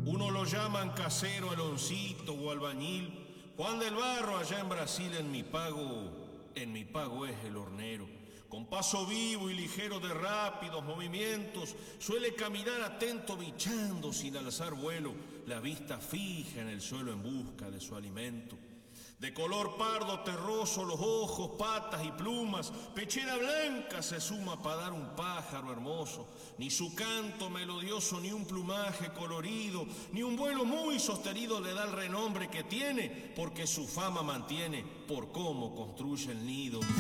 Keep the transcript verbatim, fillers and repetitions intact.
Uno lo llaman casero, eloncito o albañil. Juan del Barro allá en Brasil en mi pago, en mi pago es el hornero. Con paso vivo y ligero de rápidos movimientos, suele caminar atento bichando sin alzar vuelo, la vista fija en el suelo en busca de su alimento. De color pardo terroso los ojos, patas y plumas, pechera blanca se suma para dar un pájaro hermoso. Ni su canto melodioso, ni un plumaje colorido, ni un vuelo muy sostenido le da el renombre que tiene, porque su fama mantiene por cómo construye el nido.